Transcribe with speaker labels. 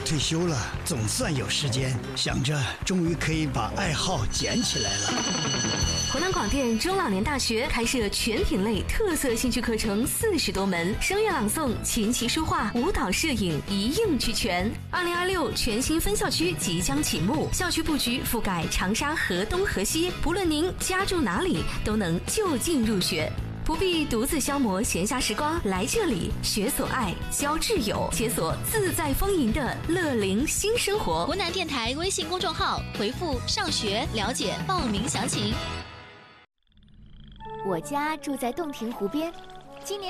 Speaker 1: 退休了，总算有时间，想着终于可以把爱好捡起来了。
Speaker 2: 湖南广电中老年大学开设全品类特色兴趣课程40多门，声乐朗诵、琴棋书画、舞蹈、摄影一应俱全。2026全新分校区即将启幕，校区布局覆盖长沙河东河西，不论您家住哪里，都能就近入学。不必独自消磨闲暇时光，来这里学所爱，交挚友，解锁自在丰盈的乐龄新生活。
Speaker 3: 湖南电台微信公众号回复上学了解报名详情。
Speaker 4: 我家住在洞庭湖边，